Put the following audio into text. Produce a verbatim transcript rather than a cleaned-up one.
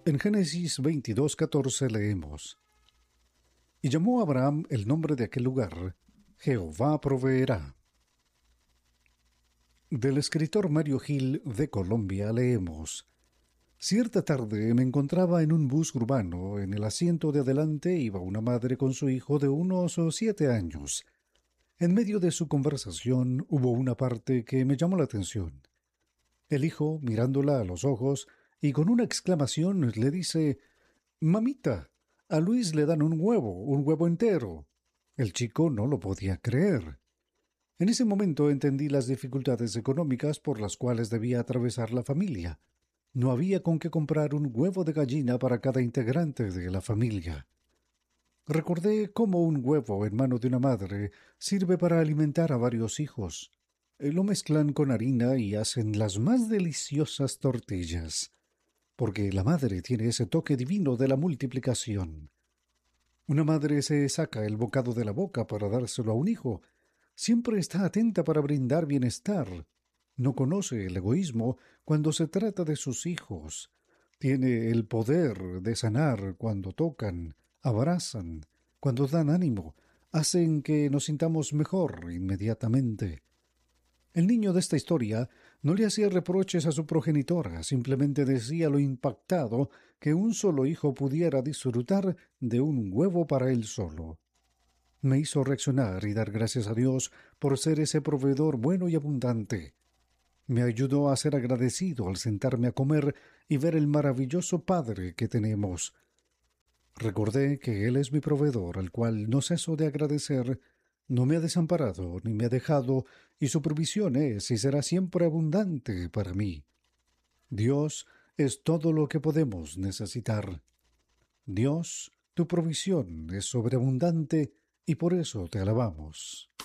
En Génesis veintidós catorce leemos: Y llamó a Abraham el nombre de aquel lugar, Jehová proveerá. Del escritor Mario Gil de Colombia leemos: Cierta tarde me encontraba en un bus urbano. En el asiento de adelante iba una madre con su hijo de unos siete años. En medio de su conversación hubo una parte que me llamó la atención. El hijo, mirándola a los ojos, y con una exclamación le dice: «Mamita, a Luis le dan un huevo, un huevo entero». El chico no lo podía creer. En ese momento entendí las dificultades económicas por las cuales debía atravesar la familia. No había con qué comprar un huevo de gallina para cada integrante de la familia. Recordé cómo un huevo en mano de una madre sirve para alimentar a varios hijos. Lo mezclan con harina y hacen las más deliciosas tortillas, porque la madre tiene ese toque divino de la multiplicación. Una madre se saca el bocado de la boca para dárselo a un hijo. Siempre está atenta para brindar bienestar. No conoce el egoísmo cuando se trata de sus hijos. Tiene el poder de sanar cuando tocan, abrazan, cuando dan ánimo, hacen que nos sintamos mejor inmediatamente. El niño de esta historia no le hacía reproches a su progenitora, simplemente decía lo impactado que un solo hijo pudiera disfrutar de un huevo para él solo. Me hizo reaccionar y dar gracias a Dios por ser ese proveedor bueno y abundante. Me ayudó a ser agradecido al sentarme a comer y ver el maravilloso Padre que tenemos. Recordé que Él es mi proveedor, al cual no ceso de agradecer. No me ha desamparado ni me ha dejado, y su provisión es y será siempre abundante para mí. Dios es todo lo que podemos necesitar. Dios, tu provisión es sobreabundante y por eso te alabamos.